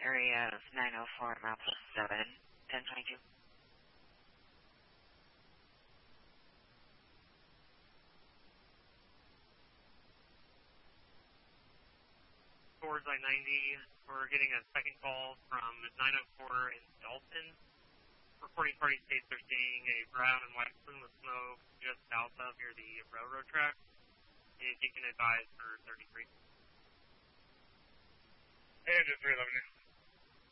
area of 904 mile 7, 1022. Towards I-90, we're getting a second call from 904 in Dalton. Reporting party states they're seeing a brown and white plume of smoke just south of near the railroad track. If you can advise for 33. And just 311.